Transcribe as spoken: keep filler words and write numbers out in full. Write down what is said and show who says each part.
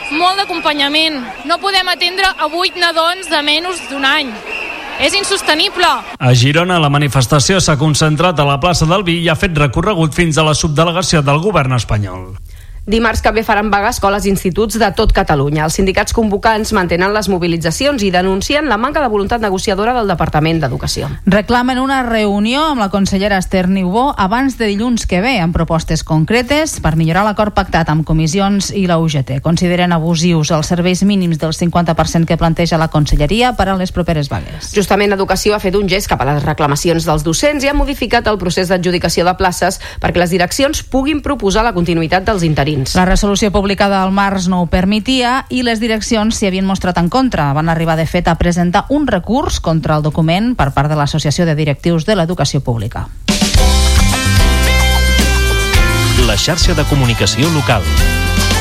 Speaker 1: molt d'acompanyament. No podem atendre a vuit nadons de menys d'un any. És insostenible.
Speaker 2: A Girona, la manifestació s'ha concentrat a la plaça del Vi i ha fet recorregut fins a la subdelegació del govern espanyol.
Speaker 3: Dimarts que ve faran vaga escoles i instituts de tot Catalunya. Els sindicats convocants mantenen les mobilitzacions i denuncien la manca de voluntat negociadora del Departament d'Educació.
Speaker 4: Reclamen una reunió amb la consellera Esther Niubó abans de dilluns que ve, amb propostes concretes per millorar l'acord pactat amb comissions i la U G T. Consideren abusius els serveis mínims del cinquanta per cent que planteja la conselleria per a les properes vagues.
Speaker 3: Justament Educació ha fet un gest cap a les reclamacions dels docents i ha modificat el procés d'adjudicació de places perquè les direccions puguin proposar la continuïtat dels interins.
Speaker 4: La resolució publicada al març no ho permetia i les direccions s'hi havien mostrat en contra. Van arribar, de fet, a presentar un recurs contra el document per part de l'Associació de Directius de l'Educació Pública.
Speaker 5: La xarxa de comunicació local.